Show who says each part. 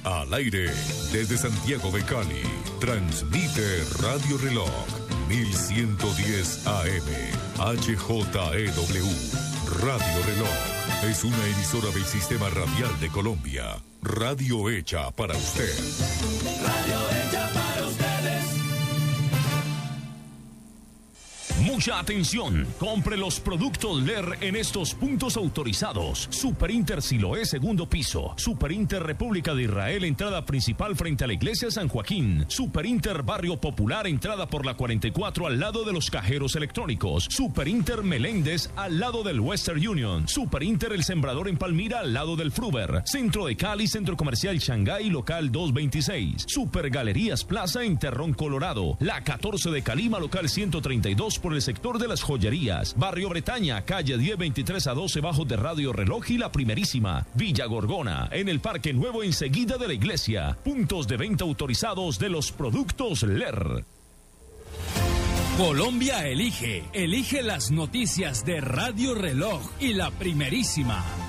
Speaker 1: Al aire desde Santiago de Cali. Transmite Radio Reloj 1110 AM HJEW. Radio Reloj es una emisora del Sistema Radial de Colombia. Radio hecha para usted.
Speaker 2: Radio hecha para ustedes.
Speaker 3: Mucha atención, compre los productos LER en estos puntos autorizados. Superinter Siloé, segundo piso. Superinter República de Israel, entrada principal frente a la iglesia San Joaquín. Superinter Barrio Popular, entrada por la 44 al lado de los cajeros electrónicos. Superinter Meléndez al lado del Western Union. Superinter El Sembrador en Palmira al lado del Fruver. Centro de Cali, Centro Comercial Shanghái, local 226. Super Galerías Plaza en Terrón, Colorado. La 14 de Calima, local 132 por el sector de las joyerías. Barrio Bretaña, calle 1023 a 12 bajo de Radio Reloj y La Primerísima. Villa Gorgona, en el Parque Nuevo enseguida de la iglesia. Puntos de venta autorizados de los productos LER.
Speaker 4: Colombia elige las noticias de Radio Reloj y La Primerísima.